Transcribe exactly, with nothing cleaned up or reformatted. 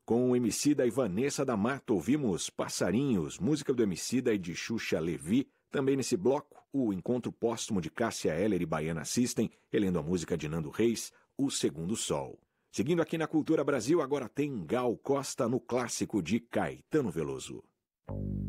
Com o Emicida e Vanessa da Mata, ouvimos Passarinhos, música do Emicida e de Xuxa Levi. Também nesse bloco, o encontro póstumo de Cássia Eller e Baiana System, relendo a música de Nando Reis, O Segundo Sol. Seguindo aqui na Cultura Brasil, agora tem Gal Costa no clássico de Caetano Veloso.